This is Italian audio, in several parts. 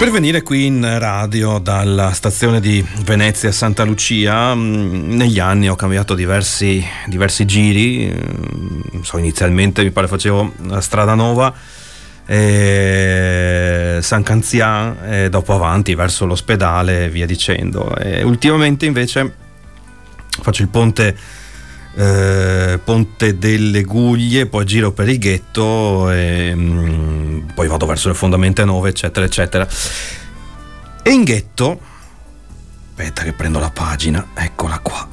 Per venire qui in radio dalla stazione di Venezia Santa Lucia, negli anni ho cambiato diversi giri. Inizialmente mi pare facevo la Strada Nova, San Canzian, e dopo avanti verso l'ospedale e via dicendo. E ultimamente invece faccio il ponte delle Guglie, poi giro per il ghetto e poi vado verso le fondamenta 9, eccetera eccetera. E in ghetto, aspetta che prendo la pagina, eccola qua.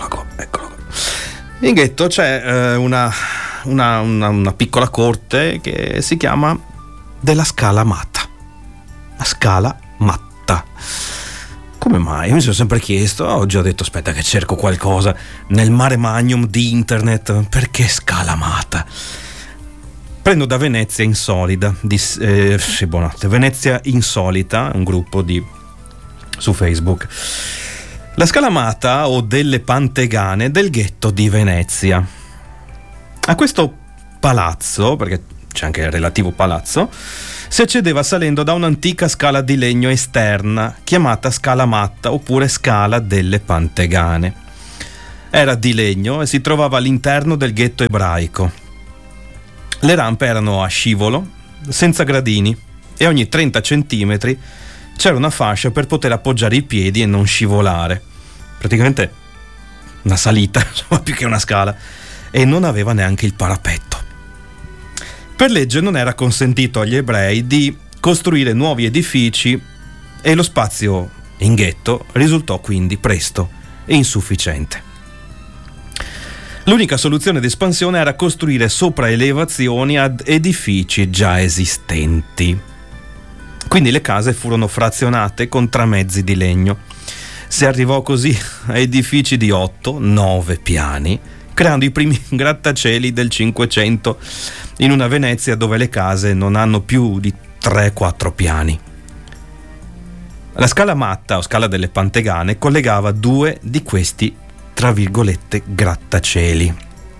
In ghetto c'è una piccola corte che si chiama della Scala Matta. La Scala Matta. Come mai? Io mi sono sempre chiesto, oggi ho detto aspetta che cerco qualcosa nel mare magnum di internet, perché Scala Matta? Prendo da Venezia Insolita, buonanotte, Venezia Insolita, un gruppo su Facebook. La Scala Matta o delle Pantegane del ghetto di Venezia. A questo palazzo, perché c'è anche il relativo palazzo, si accedeva salendo da un'antica scala di legno esterna chiamata Scala Matta oppure Scala delle Pantegane. Era di legno e si trovava all'interno del ghetto ebraico. Le rampe erano a scivolo, senza gradini, e ogni 30 centimetri c'era una fascia per poter appoggiare i piedi e non scivolare. Praticamente una salita, insomma, più che una scala, e non aveva neanche il parapetto. Per legge non era consentito agli ebrei di costruire nuovi edifici e lo spazio in ghetto risultò quindi presto insufficiente. L'unica soluzione di espansione era costruire sopraelevazioni ad edifici già esistenti. Quindi le case furono frazionate con tramezzi di legno. Si arrivò così a edifici di 8-9 piani, creando i primi grattacieli del Cinquecento in una Venezia dove le case non hanno più di 3-4 piani. La Scala Matta o Scala delle Pantegane collegava due di questi, tra virgolette, grattacieli.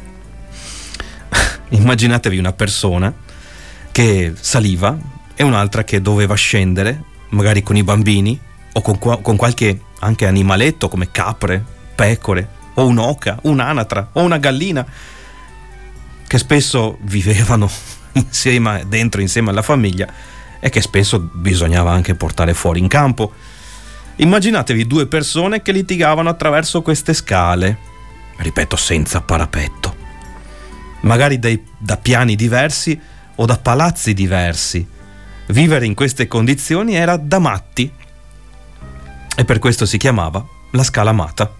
Immaginatevi una persona che saliva e un'altra che doveva scendere, magari con i bambini o con qualche anche animaletto come capre, pecore o un'oca, un'anatra o una gallina, che spesso vivevano insieme alla famiglia e che spesso bisognava anche portare fuori in campo. Immaginatevi due persone che litigavano attraverso queste scale, ripeto, senza parapetto, magari da piani diversi o da palazzi diversi. Vivere in queste condizioni era da matti e per questo si chiamava la Scala Matta.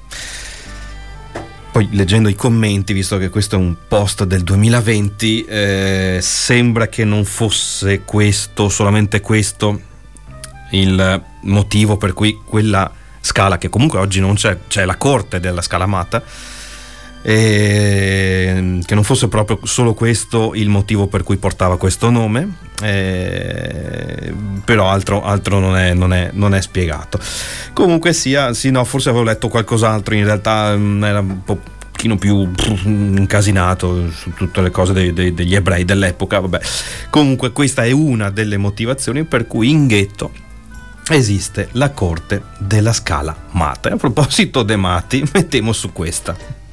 Poi leggendo i commenti, visto che questo è un post del 2020, sembra che non fosse solamente questo il motivo per cui quella scala, che comunque oggi non c'è la corte della Scala Matta, che non fosse proprio solo questo il motivo per cui portava questo nome, però altro non è spiegato. Comunque sia, sì, no, forse avevo letto qualcos'altro, in realtà era un pochino più incasinato su tutte le cose degli ebrei dell'epoca, vabbè. Comunque questa è una delle motivazioni per cui in ghetto esiste la corte della Scala Matta. E a proposito dei matti, mettiamo su questa.